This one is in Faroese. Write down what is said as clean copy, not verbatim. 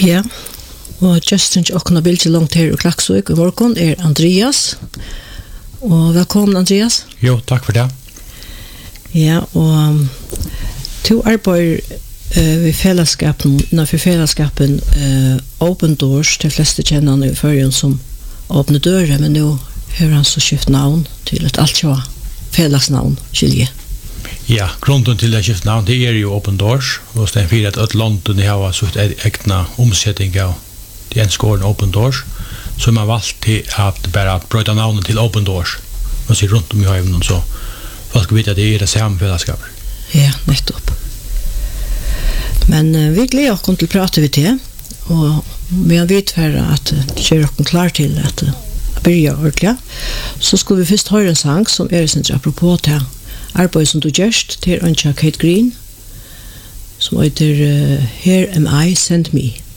Ja, og Justin og kunne bilde langt her i Klaksvik i morgen Andreas. Og velkommen Andreas. Jo, takk for det. Ja, og to arbeider vi fellesskapen, innenfor fellesskapen Open Doors, de fleste kjenner han i førjen som åpne dører, men nå har han så skift navn til et alt jo fellesnavn, Skilje. Ja, grunden til det skift navn, det jo Open Doors, og det for at et London har sutt egna omsetting av de enskårene Open Doors, så man valgt til at bare brøyta navnet til Open Doors, og sier rundt om i høyven, så folk vet at det det samme fellesskaper. Ja, nettopp. Men vi gleder oss til å prate vi til, og vi har vidt for at det gjør oss klar til at börja ordentligt. Så skulle vi först höra en sang som sin apropos till arbetet som du gjørst till Kate Green som heter Here Am I, Send Me.